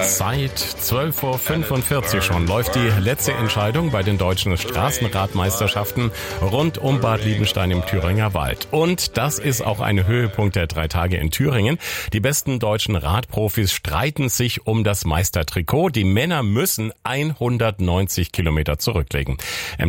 Seit 12.45 Uhr schon läuft die letzte Entscheidung bei den deutschen Straßenradmeisterschaften rund um Bad Liebenstein im Thüringer Wald. Und das ist auch ein Höhepunkt der 3 Tage in Thüringen. Die besten deutschen Radprofis streiten sich um das Meistertrikot. Die Männer müssen 190 Kilometer zurücklegen.